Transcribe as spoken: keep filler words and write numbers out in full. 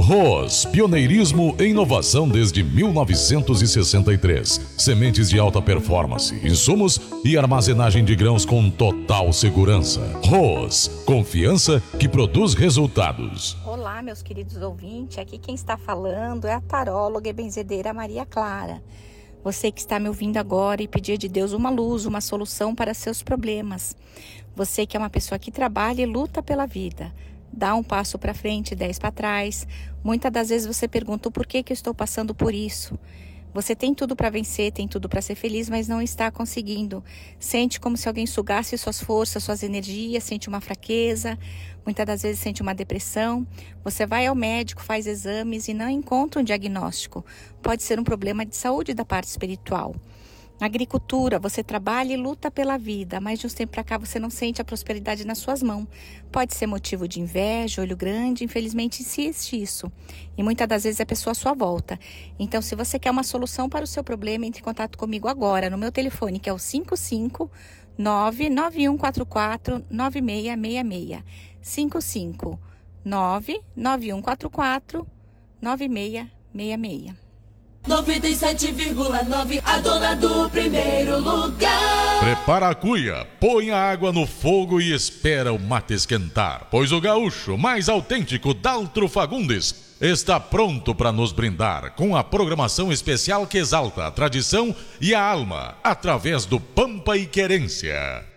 Roos, pioneirismo e inovação desde mil novecentos e sessenta e três. Sementes de alta performance, insumos e armazenagem de grãos com total segurança. Roos, confiança que produz resultados. Olá, meus queridos ouvintes. Aqui quem está falando é a taróloga e benzedeira Maria Clara. Você que está me ouvindo agora e pedir de Deus uma luz, uma solução para seus problemas. Você que é uma pessoa que trabalha e luta pela vida. Dá um passo para frente, dez para trás. Muitas das vezes você pergunta por que que eu estou passando por isso. Você tem tudo para vencer, tem tudo para ser feliz, mas não está conseguindo. Sente como se alguém sugasse suas forças, suas energias, sente uma fraqueza. Muitas das vezes sente uma depressão. Você vai ao médico, faz exames e não encontra um diagnóstico. Pode ser um problema de saúde da parte espiritual. Na agricultura, você trabalha e luta pela vida, mas de uns tempos para cá você não sente a prosperidade nas suas mãos. Pode ser motivo de inveja, olho grande, infelizmente existe isso. E muitas das vezes é a pessoa à sua volta. Então, se você quer uma solução para o seu problema, entre em contato comigo agora, no meu telefone, que é o cinco cinco nove nove um quatro quatro nove seis seis seis. cinco cinco nove nove um quatro quatro nove seis seis seis. noventa e sete vírgula nove, a dona do primeiro lugar. Prepara a cuia, põe a água no fogo e espera o mate esquentar, pois o gaúcho mais autêntico Daltro Fagundes está pronto para nos brindar com a programação especial que exalta a tradição e a alma através do Pampa e Querência.